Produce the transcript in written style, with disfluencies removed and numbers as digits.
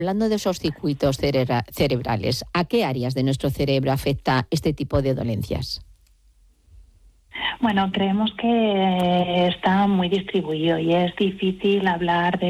Hablando de esos circuitos cerebrales, ¿a qué áreas de nuestro cerebro afecta este tipo de dolencias? Bueno, creemos que está muy distribuido y es difícil hablar